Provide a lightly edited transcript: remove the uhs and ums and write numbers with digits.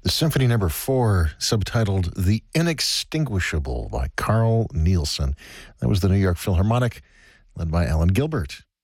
The Symphony Number 4, subtitled The Inextinguishable by Carl Nielsen. That was the New York Philharmonic, led by Alan Gilbert.